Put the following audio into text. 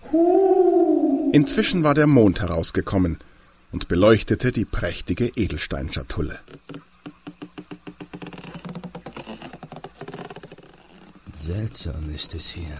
Inzwischen war der Mond herausgekommen und beleuchtete die prächtige Edelsteinschatulle. Seltsam ist es hier.